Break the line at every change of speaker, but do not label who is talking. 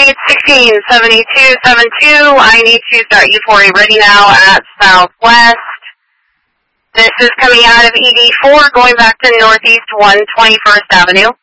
816-7272. I need to start U4A ready now at Southwest. This is coming out of ED4, going back to Northeast 121st Avenue.